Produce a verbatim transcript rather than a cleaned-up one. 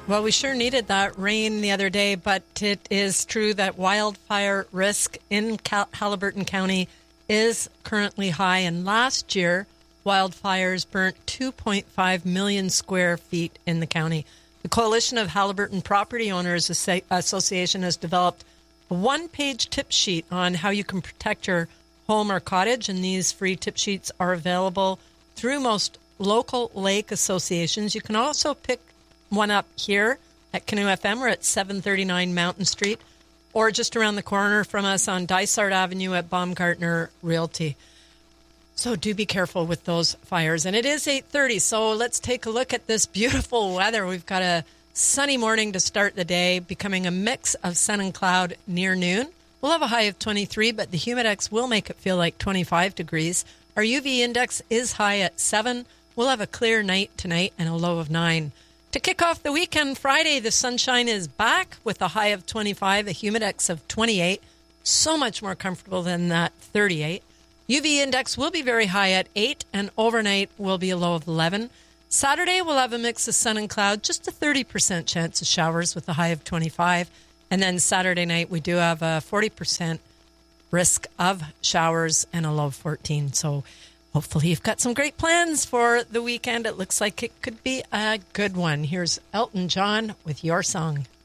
Well, we sure needed that rain the other day, but it is true that wildfire risk in Cal- Haliburton County is currently high. And last year, wildfires burnt two point five million square feet in the county. The Coalition of Haliburton Property Owners Association has developed a one-page tip sheet on how you can protect your home or cottage, and these free tip sheets are available through most local lake associations. You can also pick one up here at Canoe F M. We're at seven thirty-nine Mountain Street, or just around the corner from us on Dysart Avenue at Baumgartner Realty. So do be careful with those fires. And it is eight thirty, so let's take a look at this beautiful weather. We've got a sunny morning to start the day, becoming a mix of sun and cloud near noon. We'll have a high of twenty-three, but the humidex will make it feel like twenty-five degrees. Our U V index is high at seven. We'll have a clear night tonight and a low of nine. To kick off the weekend, Friday, the sunshine is back with a high of twenty-five, a humidex of twenty-eight. So much more comfortable than that thirty-eight. U V index will be very high at eight, and overnight will be a low of eleven. Saturday, we'll have a mix of sun and cloud, just a thirty percent chance of showers with a high of twenty-five. And then Saturday night, we do have a forty percent risk of showers and a low of fourteen. So hopefully you've got some great plans for the weekend. It looks like it could be a good one. Here's Elton John with Your Song.